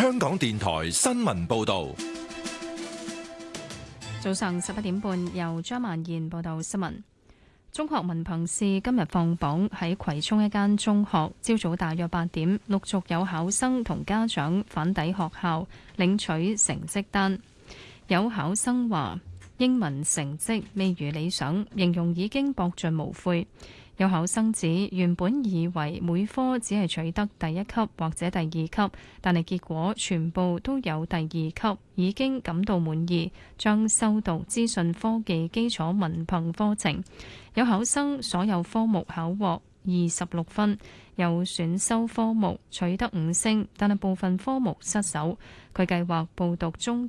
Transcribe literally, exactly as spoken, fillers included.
香港電台新聞報道。 早上十一點半，由張曼燕報道新聞。中學文憑試今日放榜，喺葵涌一間中學，朝早大約八點，陸續有考生同家長返抵學校領取成績單。有考生話英文成績未如理想，形容已經搏盡無悔。有考生指原本以為每科只係取得第一級或者第二級，但係結果全部都有第二級，已經感到滿意，將修讀資訊科技基礎文憑課程。有考生所有科目考獲二十六分，有選修科目取得五星，但係部分科目失手。佢計劃報讀中